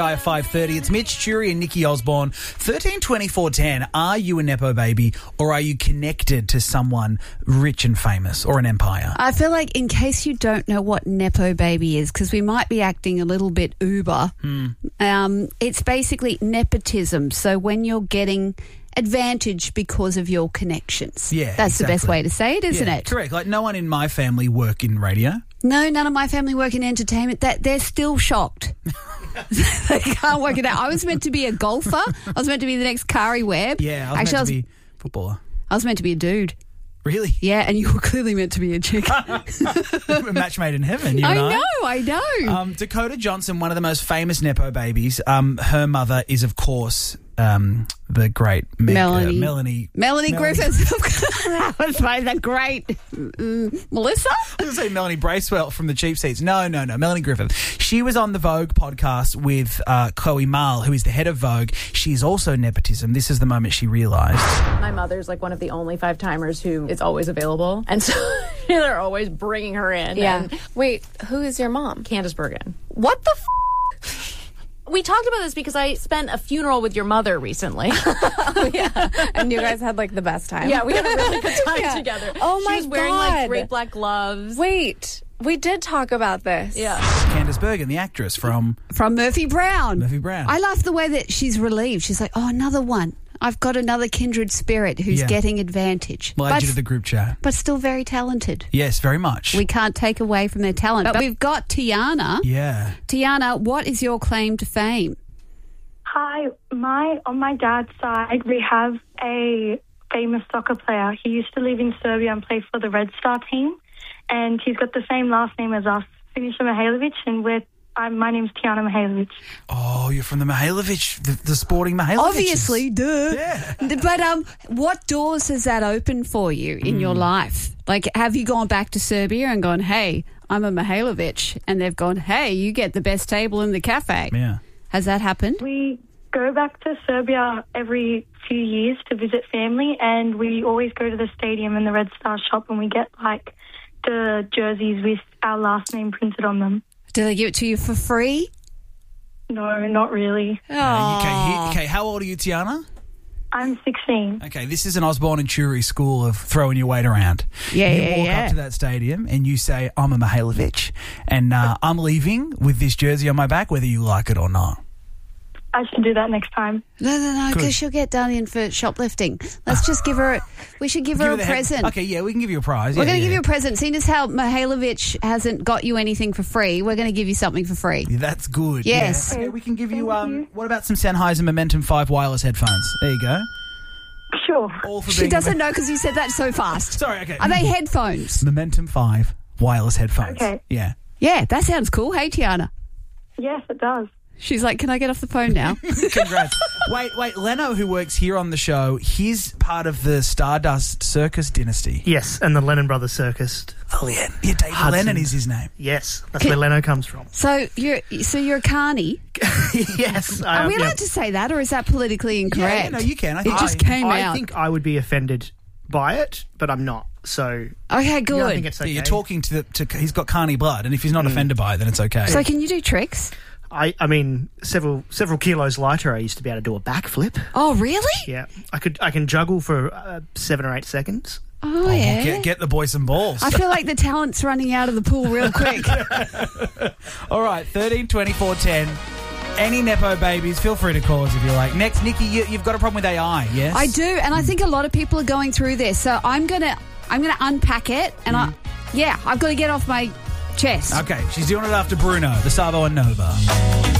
At 5:30, it's Mitch Churi and Nikki Osborne. 132410. Are you a Nepo baby or are you connected to someone rich and famous or an empire? I feel like in case you don't know what Nepo baby is, because we might be acting a little bit uber, it's basically nepotism. So when you're getting advantage because of your connections. Yeah, that's exactly. the best way to say it, isn't it? Correct. Like no one in my family work in radio. No, none of my family work in entertainment. That they're still shocked. They can't work it out. I was meant to be a golfer. I was meant to be the next Kari Webb. Yeah, I was meant to be a footballer. I was meant to be a dude. Really? Yeah, and you were clearly meant to be a chick. A match made in heaven, you and I know. Dakota Johnson, one of the most famous Nepo babies. Her mother is, of course, the great Melanie Griffiths. That was the great Melissa? I was going to say Melanie Bracewell from the Cheap Seats. No, Melanie Griffith. She was on the Vogue podcast with Chloe Mahl, who is the head of Vogue. She's also nepotism. This is the moment she realised. My mother's like one of the only five-timers who is always available. And so they're always bringing her in. Yeah. And Wait, who is your mom? Candace Bergen. What the We talked about this because I spent a funeral with your mother recently. Yeah. And you guys had like the best time. Yeah, we had a really good time together. Oh my She was wearing God. like great black gloves. Wait, we did talk about this. Yeah. Candace Bergen, the actress from Murphy Brown. Murphy Brown. I love the way that she's relieved. She's like, oh, another one. I've got another kindred spirit who's getting advantage. We'll add you to the group chat. But still very talented. Yes, very much. We can't take away from their talent. But we've got Tiana. Yeah. Tiana, what is your claim to fame? Hi, on my dad's side, we have a famous soccer player. He used to live in Serbia and play for the Red Star team, and he's got the same last name as us, Siniša Mihajlović, and my name's Tiana Mihajlović. Oh, you're from the Mihajlović, the sporting Mihajlović. Obviously, duh. Yeah. But what doors has that opened for you in your life? Like, have you gone back to Serbia and gone, hey, I'm a Mihajlović, and they've gone, hey, you get the best table in the cafe? Yeah. Has that happened? We go back to Serbia every few years to visit family, and we always go to the stadium and the Red Star shop, and we get, like, the jerseys with our last name printed on them. Do they give it to you for free? No, not really. Okay, how old are you, Tiana? I'm 16. Okay, this is an Osborne and Churi school of throwing your weight around. You walk up to that stadium and you say, I'm a Mihajlović, and I'm leaving with this jersey on my back, whether you like it or not. I should do that next time. No, because she'll get done in for shoplifting. Let's just give her. We should give her a present. Okay, yeah, we can give you a prize. We're going to give you a present. Seeing as how Mihajlović hasn't got you anything for free, we're going to give you something for free. Yeah, that's good. Yes. Yeah. Okay, we can give you. What about some Sennheiser Momentum 5 wireless headphones? There you go. Sure. All for She doesn't know because you said that so fast. Sorry. Okay. Are they headphones? Momentum 5 wireless headphones. Okay. Yeah. Yeah, that sounds cool. Hey, Tiana. Yes, it does. She's like, can I get off the phone now? Congrats. Wait, Leno, who works here on the show, he's part of the Stardust Circus dynasty. Yes, and the Lennon Brothers Circus. Oh, yeah. Yeah, David Hudson. Lennon is his name. Yes, that's where Leno comes from. So you're a carny. Yes. Are we allowed to say that, or is that politically incorrect? Yeah, no, you can. It just came out. I think I would be offended by it, but I'm not. So okay, good. I think it's okay. Yeah, you're talking to he's got carny blood, and if he's not offended by it, then it's okay. So can you do tricks? I mean, several kilos lighter, I used to be able to do a backflip. Oh, really? Yeah, I can juggle for 7 or 8 seconds. Oh, yeah. Get the boy some balls. I feel like the talent's running out of the pool real quick. All right, 13 24 10. Any Nepo babies, feel free to call us if you like. Next, Nikki, you've got a problem with AI, yes? I do, and I think a lot of people are going through this. So I'm gonna unpack it, and I've got to get off my chest. Okay, she's doing it after Bruno, the Savo and Nova.